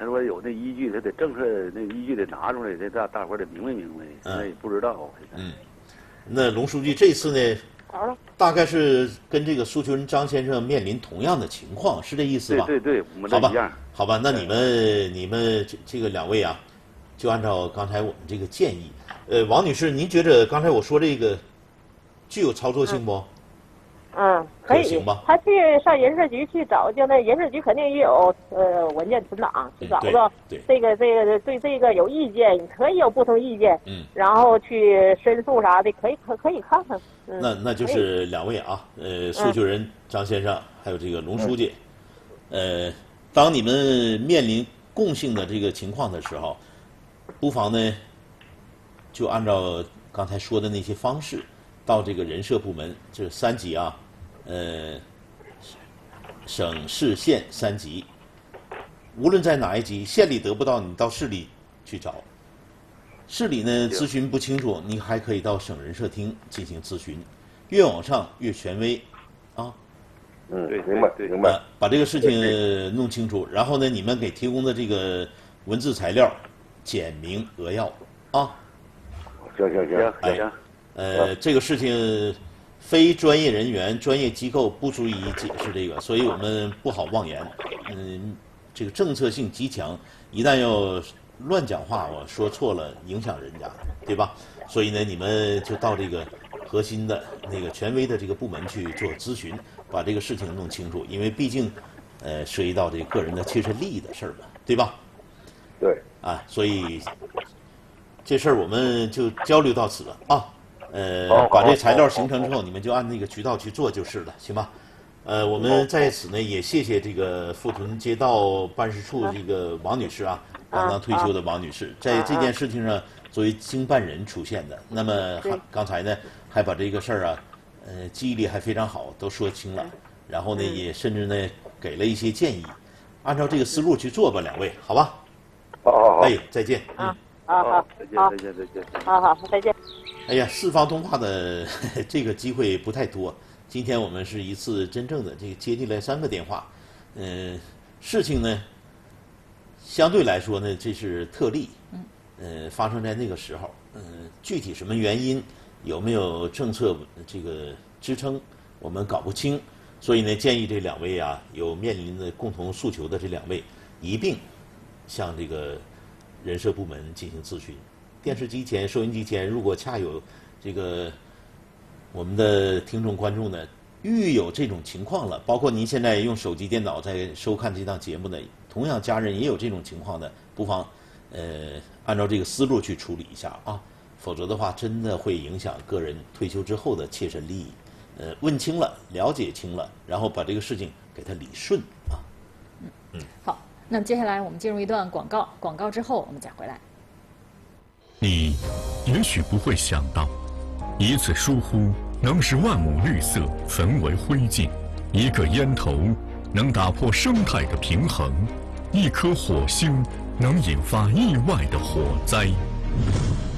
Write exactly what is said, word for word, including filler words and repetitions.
他说有那依据，他得政策那依据得拿出来，这大大伙得明白明白。现在也不知道。 嗯，那龙书记这次呢，大概是跟这个苏群张先生面临同样的情况，是这意思吧？ 对对对，我们都一样。 好吧，那你们你们这这个两位啊，就按照刚才我们这个建议，呃，王女士，您觉得刚才我说这个具有操作性不？ 嗯，可以。 行吧？ 他去上人社局去找，就那人社局肯定也有呃文件存档，去找个这个这个对这个有意见，可以有不同意见， 嗯， 然后去申诉啥的，可以可可以看看。嗯、 那那就是两位啊，呃，苏救人张先生，还有这个龙书记，嗯、呃，当你们面临共性的这个情况的时候，不妨呢，就按照刚才说的那些方式，到这个人社部门，这三级啊。呃，省市县三级，无论在哪一级，县里得不到，你到市里去找。市里呢咨询不清楚，你还可以到省人社厅进行咨询，越往上越权威，啊。 嗯，对，明白，明白。 把这个事情弄清楚，然后呢，你们给提供的这个文字材料简明扼要，啊。 行行行， 哎，呃，这个事情。非专业人员、专业机构不足以解释这个，所以我们不好妄言。嗯，这个政策性极强，一旦要乱讲话，我说错了，影响人家，对吧？所以呢，你们就到这个核心的那个权威的这个部门去做咨询，把这个事情弄清楚，因为毕竟，呃，涉及到这个个人的切身利益的事儿嘛，对吧？ 对。 啊，所以这事儿我们就交流到此了啊。呃，把这材料形成之后，你们就按那个渠道去做就是了，行吧？呃，我们在此呢也谢谢这个富屯街道办事处这个王女士啊，刚刚退休的王女士，在这件事情上作为经办人出现的。那么还刚才呢还把这个事儿啊，呃，记忆力还非常好，都说清了。然后呢也甚至呢给了一些建议，按照这个思路去做吧，两位，好吧？ 好好好， 哎，再见。 嗯，好好， 再见再见再见。 好好，再见。 哎呀，四方通话的这个机会不太多。今天我们是一次真正的这个接进来三个电话，嗯、呃，事情呢，相对来说呢，这是特例，呃，发生在那个时候，嗯、呃，具体什么原因，有没有政策这个支撑，我们搞不清，所以呢，建议这两位啊，有面临的共同诉求的这两位，一并向这个人社部门进行咨询。电视机前、收音机前，如果恰有这个我们的听众观众呢，遇有这种情况了，包括您现在用手机、电脑在收看这档节目的，同样家人也有这种情况的，不妨呃按照这个思路去处理一下啊，否则的话，真的会影响个人退休之后的切身利益。呃，问清了、了解清了，然后把这个事情给它理顺啊。 嗯嗯，好，那么接下来我们进入一段广告，广告之后我们再回来。 你也许不会想到，一次疏忽能使万亩绿色焚为灰烬，一个烟头能打破生态的平衡，一颗火星能引发意外的火灾。